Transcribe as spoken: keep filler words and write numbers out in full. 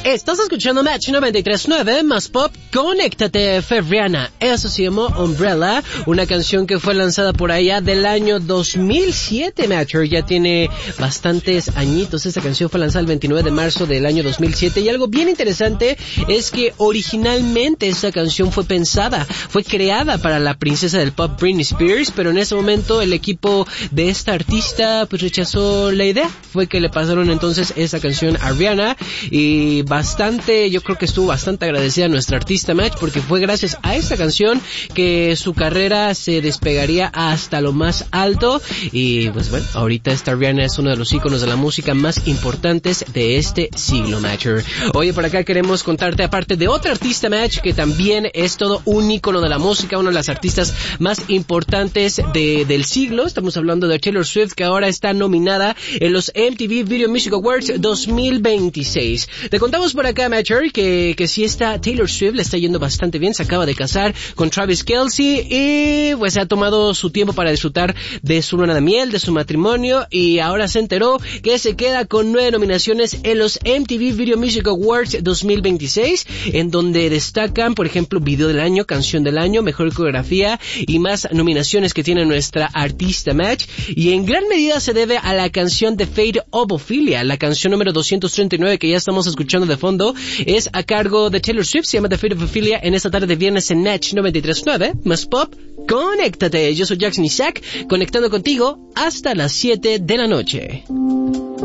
Estás escuchando Match noventa y tres punto nueve más pop. Conéctate, Rihanna. Eso se llamó Umbrella, una canción que fue lanzada por allá del año dos mil siete, Matcher. Ya tiene bastantes añitos. Esta canción fue lanzada el veintinueve de marzo del año dos mil siete. Y algo bien interesante es que originalmente esta canción fue pensada, fue creada para la princesa del pop Britney Spears, pero en ese momento el equipo de esta artista pues rechazó la idea. Fue que le pasaron entonces esa canción a Rihanna y bastante, yo creo que estuvo bastante agradecida a nuestra artista Match, porque fue gracias a esta canción que su carrera se despegaría hasta lo más alto. Y pues bueno, ahorita esta Rihanna es uno de los íconos de la música más importantes de este siglo, Matcher. Oye, por acá queremos contarte, aparte de otra artista, Match, que también es todo un ícono de la música, una de las artistas más importantes de, del siglo. Estamos hablando de Taylor Swift, que ahora está nominada en los M T V Video Music Awards dos mil veintiséis. Te contamos por acá, Matcher, que, que si esta Taylor Swift le está yendo bastante bien. Se acaba de casar con Travis Kelce y pues ha tomado su tiempo para disfrutar de su luna de miel, de su matrimonio, y ahora se enteró que se queda con nueve nominaciones en los M T V Video Music Awards dos mil veintiséis, en donde destacan, por ejemplo, Video del Año, Canción del Año, Mejor Coreografía y más nominaciones que tiene nuestra artista Match. Y en gran medida se debe a la canción The Fate of Ophelia, la canción número doscientos treinta y nueve que ya estamos escuchando de fondo, es a cargo de Taylor Swift, se llama The Fate of Ophelia, en esta tarde de viernes en Match noventa y tres punto nueve, más pop. Conéctate, yo soy Jackson Isaac, conectando contigo hasta las siete de la noche.